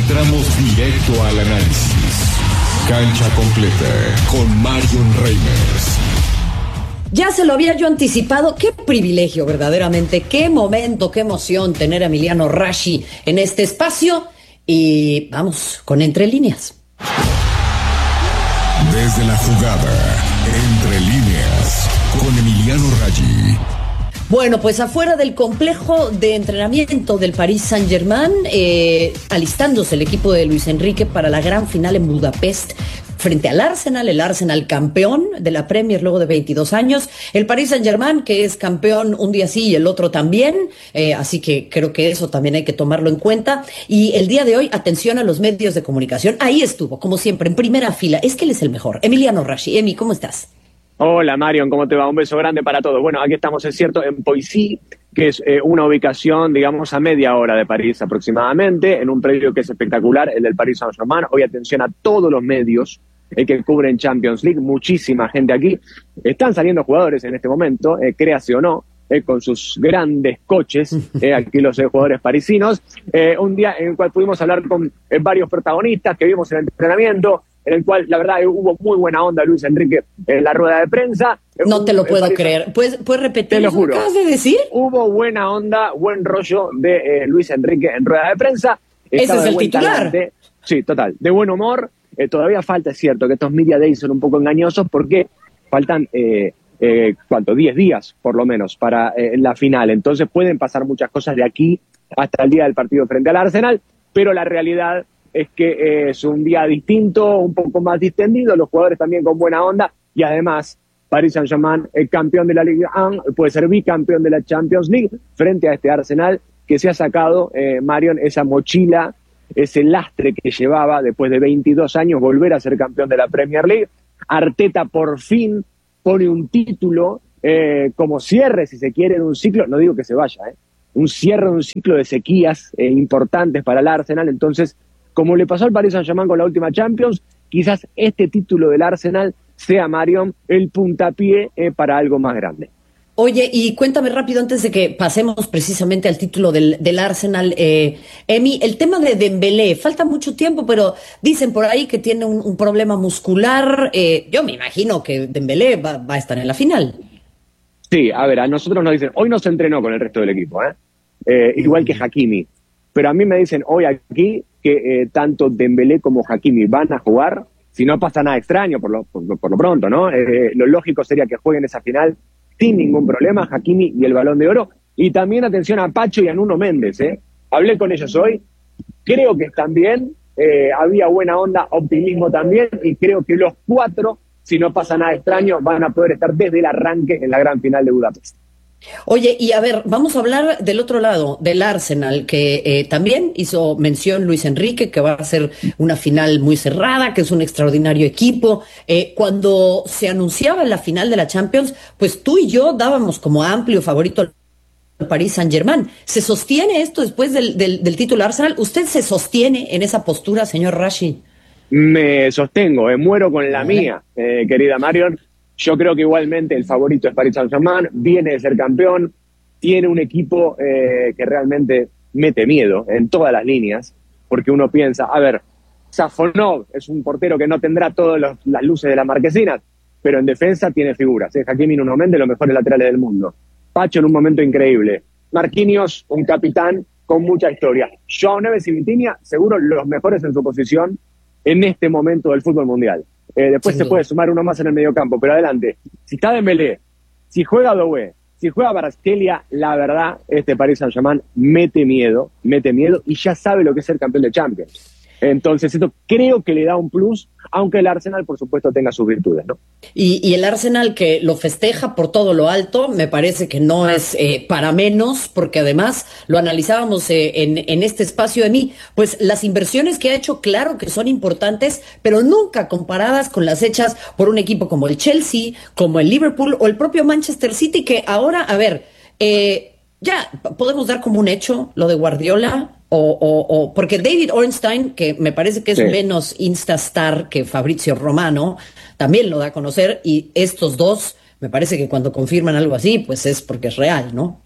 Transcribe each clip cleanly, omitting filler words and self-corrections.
Entramos directo al análisis. Cancha completa con Marion Reimers. Ya se lo había yo anticipado. Qué privilegio, verdaderamente. Qué momento, qué emoción tener a Emiliano Rashi en este espacio. Y vamos con Entre Líneas. Desde la jugada, Entre Líneas, con Emiliano Rashi. Bueno, pues afuera del complejo de entrenamiento del Paris Saint-Germain, alistándose el equipo de Luis Enrique para la gran final en Budapest frente al Arsenal, el Arsenal campeón de la Premier luego de 22 años, el Paris Saint-Germain que es campeón un día sí y el otro también, así que creo que eso también hay que tomarlo en cuenta. Y el día de hoy, atención a los medios de comunicación, ahí estuvo, como siempre, en primera fila, es que él es el mejor, Emiliano Rashi. Emi, ¿cómo estás? Hola Marion, ¿cómo te va? Un beso grande para todos. Bueno, aquí estamos, es cierto, en Poissy, que es una ubicación, digamos, a media hora de París aproximadamente, en un predio que es espectacular, el del Paris Saint-Germain. Hoy atención a todos los medios que cubren Champions League, muchísima gente aquí. Están saliendo jugadores en este momento, créase o no, con sus grandes coches, aquí los jugadores parisinos. Un día en el cual pudimos hablar con varios protagonistas que vimos en el entrenamiento, en el cual, la verdad, hubo muy buena onda Luis Enrique en la rueda de prensa. No te lo puedo creer. ¿Puedes repetir te lo juro. ¿Qué acabas de decir? Hubo buena onda, buen rollo de Luis Enrique en rueda de prensa. Ese es el titular. Sí, total. De buen humor. Todavía falta, es cierto, que estos media days son un poco engañosos porque faltan, 10 días, por lo menos, para la final. Entonces pueden pasar muchas cosas de aquí hasta el día del partido frente al Arsenal, pero la realidad es que es un día distinto, un poco más distendido, los jugadores también con buena onda, y además Paris Saint-Germain, el campeón de la Ligue 1, puede ser bicampeón de la Champions League, frente a este Arsenal que se ha sacado, Marion, esa mochila, ese lastre que llevaba después de 22 años, volver a ser campeón de la Premier League. Arteta por fin pone un título como cierre, si se quiere, de un ciclo, no digo que se vaya, un cierre de un ciclo de sequías importantes para el Arsenal. Entonces, como le pasó al Paris Saint-Germain con la última Champions, quizás este título del Arsenal sea, Marion, el puntapié para algo más grande. Oye, y cuéntame rápido antes de que pasemos precisamente al título del Arsenal, Emi, el tema de Dembélé, falta mucho tiempo, pero dicen por ahí que tiene un problema muscular. Yo me imagino que Dembélé va a estar en la final. Sí, a ver, a nosotros nos dicen, hoy no se entrenó con el resto del equipo, igual que Hakimi, pero a mí me dicen hoy aquí que tanto Dembélé como Hakimi van a jugar, si no pasa nada extraño por lo pronto, ¿no? Lo lógico sería que jueguen esa final sin ningún problema, Hakimi y el Balón de Oro. Y también atención a Pacho y a Nuno Méndez, Hablé con ellos hoy, creo que están bien, había buena onda, optimismo también, y creo que los cuatro, si no pasa nada extraño, van a poder estar desde el arranque en la gran final de Budapest. Oye, y a ver, vamos a hablar del otro lado, del Arsenal, que también hizo mención Luis Enrique, que va a ser una final muy cerrada, que es un extraordinario equipo. Cuando se anunciaba la final de la Champions, pues tú y yo dábamos como amplio favorito al Paris Saint-Germain. ¿Se sostiene esto después del título Arsenal? ¿Usted se sostiene en esa postura, señor Rashi? Me sostengo, muero con la mía, querida Marion. Yo creo que igualmente el favorito es Paris Saint-Germain, viene de ser campeón, tiene un equipo que realmente mete miedo en todas las líneas, porque uno piensa, a ver, Safonov es un portero que no tendrá todas las luces de las marquesinas, pero en defensa tiene figuras. Hakimi y Nuno Méndez, los mejores laterales del mundo. Pacho en un momento increíble. Marquinhos, un capitán con mucha historia. Joao Neves y Vitinha, seguro los mejores en su posición en este momento del fútbol mundial. Después se puede sumar uno más en el mediocampo, pero adelante. Si está Dembélé, si juega Doué, si juega Kvaratskhelia, la verdad, este Paris Saint-Germain mete miedo y ya sabe lo que es ser campeón de Champions. Entonces, esto creo que le da un plus, aunque el Arsenal, por supuesto, tenga sus virtudes, ¿no? Y el Arsenal que lo festeja por todo lo alto, me parece que no es para menos, porque además lo analizábamos en este espacio de mí, pues las inversiones que ha hecho, claro que son importantes, pero nunca comparadas con las hechas por un equipo como el Chelsea, como el Liverpool o el propio Manchester City, que ahora, a ver, ya podemos dar como un hecho lo de Guardiola, o porque David Ornstein, que me parece que es menos instastar que Fabrizio Romano, también lo da a conocer, y estos dos, me parece que cuando confirman algo así, pues es porque es real, ¿no?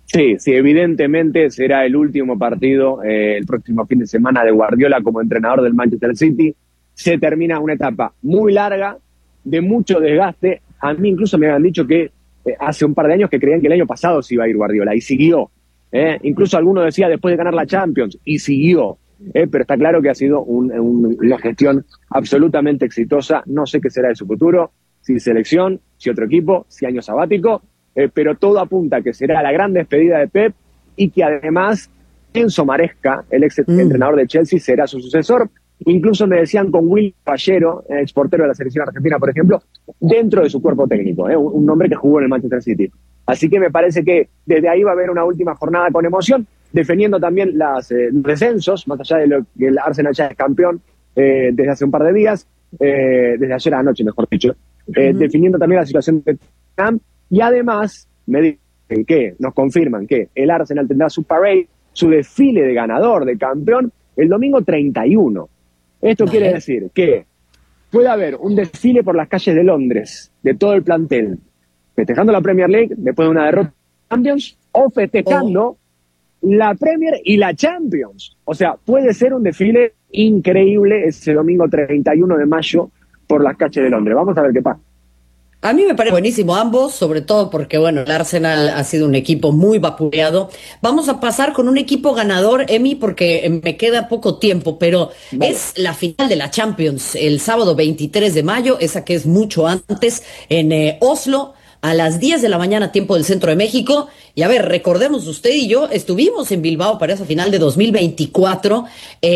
Sí, sí, evidentemente será el último partido el próximo fin de semana de Guardiola como entrenador del Manchester City. Se termina una etapa muy larga, de mucho desgaste. A mí incluso me habían dicho que hace un par de años que creían que el año pasado se iba a ir Guardiola y siguió. Incluso alguno decía después de ganar la Champions y siguió. Pero está claro que ha sido una gestión absolutamente exitosa. No sé qué será de su futuro, si selección, si otro equipo, si año sabático, pero todo apunta a que será la gran despedida de Pep y que además Enzo Maresca, el ex entrenador de Chelsea, será su sucesor. Incluso me decían con Will Pallero, exportero de la selección argentina, por ejemplo, dentro de su cuerpo técnico, un hombre que jugó en el Manchester City. Así que me parece que desde ahí va a haber una última jornada con emoción, defendiendo también los descensos, más allá de lo que el Arsenal ya es campeón desde hace un par de días, desde ayer anoche, mejor dicho, definiendo también la situación de Tottenham, y además me dicen que nos confirman que el Arsenal tendrá su parade, su desfile de ganador, de campeón, el domingo 31. Esto quiere decir que puede haber un desfile por las calles de Londres, de todo el plantel, festejando la Premier League después de una derrota de Champions, o festejando la Premier y la Champions. O sea, puede ser un desfile increíble ese domingo 31 de mayo por las calles de Londres. Vamos a ver qué pasa. A mí me parece buenísimo ambos, sobre todo porque, bueno, el Arsenal ha sido un equipo muy vapuleado. Vamos a pasar con un equipo ganador, Emi, porque me queda poco tiempo, pero es la final de la Champions, el sábado 23 de mayo, esa que es mucho antes, en Oslo, a las 10 de la mañana, tiempo del centro de México. Y a ver, recordemos, usted y yo estuvimos en Bilbao para esa final de 2024,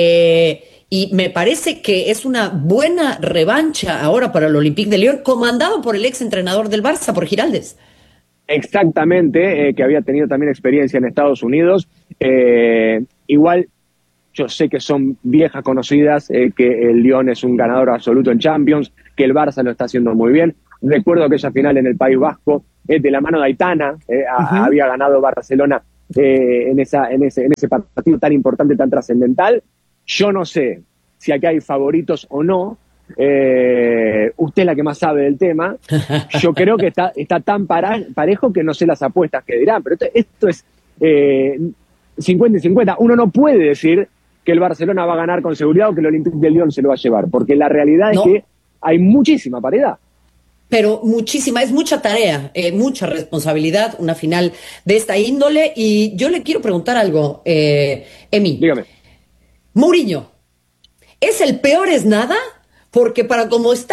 y me parece que es una buena revancha ahora para el Olympique de Lyon, comandado por el ex entrenador del Barça, por Giraldez. Exactamente, que había tenido también experiencia en Estados Unidos. Igual, yo sé que son viejas conocidas, que el Lyon es un ganador absoluto en Champions, que el Barça lo está haciendo muy bien. Recuerdo aquella final en el País Vasco, de la mano de Aitana, había ganado Barcelona en ese partido tan importante, tan trascendental. Yo no sé si aquí hay favoritos o no. Usted es la que más sabe del tema. Yo creo que está tan parejo que no sé las apuestas que dirán. Pero esto es 50 y 50. Uno no puede decir que el Barcelona va a ganar con seguridad o que el Olympique de Lyon se lo va a llevar. Porque la realidad es que hay muchísima paridad. Pero muchísima, es mucha tarea, mucha responsabilidad, una final de esta índole. Y yo le quiero preguntar algo, Emi. Dígame. Mourinho, ¿es el peor es nada? Porque para como está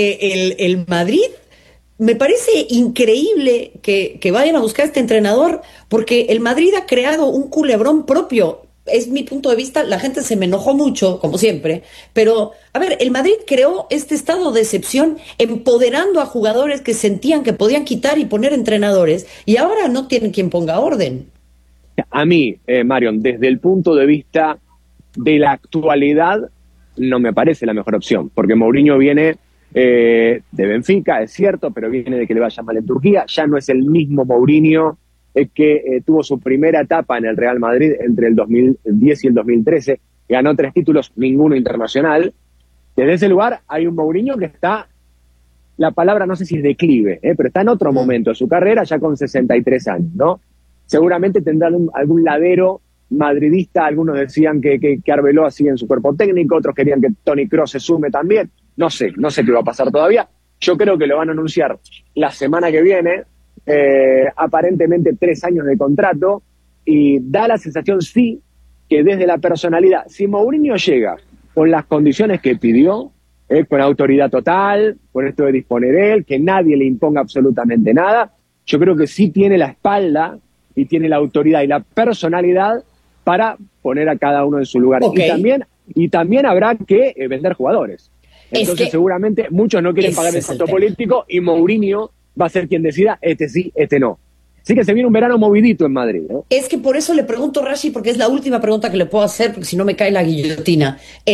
el Madrid, me parece increíble que vayan a buscar a este entrenador, porque el Madrid ha creado un culebrón propio. Es mi punto de vista, la gente se me enojó mucho, como siempre, pero, a ver, el Madrid creó este estado de excepción empoderando a jugadores que sentían que podían quitar y poner entrenadores, y ahora no tienen quien ponga orden. A mí, Marion, desde el punto de vista de la actualidad, no me parece la mejor opción, porque Mourinho viene de Benfica, es cierto, pero viene de que le vaya mal en Turquía, ya no es el mismo Mourinho que tuvo su primera etapa en el Real Madrid entre el 2010 y el 2013, ganó 3 títulos, ninguno internacional. Desde ese lugar hay un Mourinho que está, la palabra no sé si es declive, pero está en otro momento de su carrera, ya con 63 años, ¿no? Seguramente tendrán algún ladero madridista, algunos decían que Arbeloa sigue en su cuerpo técnico, otros querían que Toni Kroos se sume también, no sé qué va a pasar todavía. Yo creo que lo van a anunciar la semana que viene, aparentemente 3 años de contrato, y da la sensación, sí, que desde la personalidad, si Mourinho llega con las condiciones que pidió, con autoridad total, con esto de disponer él, que nadie le imponga absolutamente nada, yo creo que sí tiene la espalda y tiene la autoridad y la personalidad para poner a cada uno en su lugar. Okay. Y también habrá que vender jugadores. Entonces seguramente muchos no quieren pagar el costo político y Mourinho va a ser quien decida, este sí, este no. Así que se viene un verano movidito en Madrid, ¿no? Es que por eso le pregunto, Rashi, porque es la última pregunta que le puedo hacer, porque si no me cae la guillotina.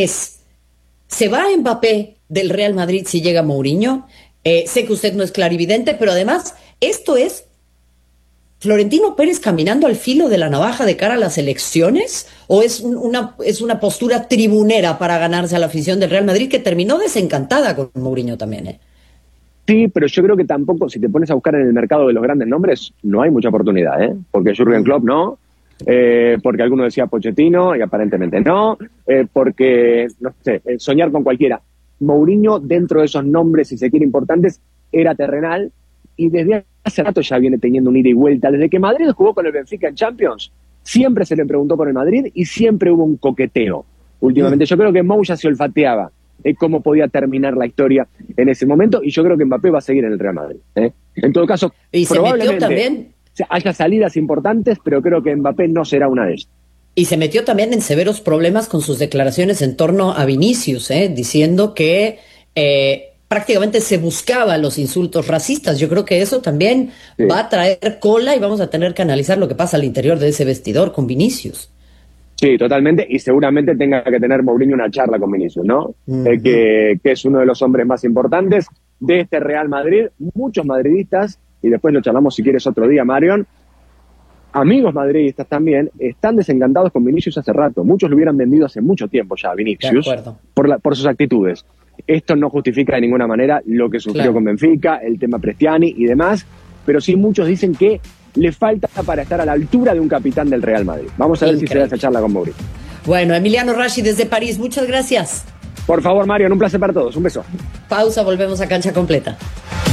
¿Se va Mbappé del Real Madrid si llega Mourinho? Sé que usted no es clarividente, pero además, esto es ¿Florentino Pérez caminando al filo de la navaja de cara a las elecciones? ¿O es una postura tribunera para ganarse a la afición del Real Madrid, que terminó desencantada con Mourinho también? Sí, pero yo creo que tampoco, si te pones a buscar en el mercado de los grandes nombres, no hay mucha oportunidad, ¿eh? Porque Jürgen Klopp no, porque alguno decía Pochettino y aparentemente no, porque, no sé, soñar con cualquiera. Mourinho, dentro de esos nombres, si se quiere, importantes, era terrenal y desde hace rato ya viene teniendo un ida y vuelta. Desde que Madrid jugó con el Benfica en Champions, siempre se le preguntó por el Madrid y siempre hubo un coqueteo. Últimamente yo creo que Mou ya se olfateaba cómo podía terminar la historia en ese momento y yo creo que Mbappé va a seguir en el Real Madrid. En todo caso, y probablemente se metió también, haya salidas importantes, pero creo que Mbappé no será una de ellas. y se metió también en severos problemas con sus declaraciones en torno a Vinicius, diciendo que prácticamente se buscaba los insultos racistas. Yo creo que eso también va a traer cola y vamos a tener que analizar lo que pasa al interior de ese vestidor con Vinicius. Sí, totalmente, y seguramente tenga que tener Mourinho una charla con Vinicius, ¿no? Que es uno de los hombres más importantes de este Real Madrid. Muchos madridistas, y después lo charlamos si quieres otro día, Marion, amigos madridistas también, están desencantados con Vinicius hace rato. Muchos lo hubieran vendido hace mucho tiempo ya a Vinicius por sus actitudes. Esto no justifica de ninguna manera lo que sufrió con Benfica, el tema Prestiani y demás, pero sí muchos dicen que le falta para estar a la altura de un capitán del Real Madrid. Vamos a ver si se da esa charla con Mourinho. Bueno, Emiliano Rashi desde París, muchas gracias. Por favor, Mario, un placer para todos. Un beso. Pausa, volvemos a Cancha Completa.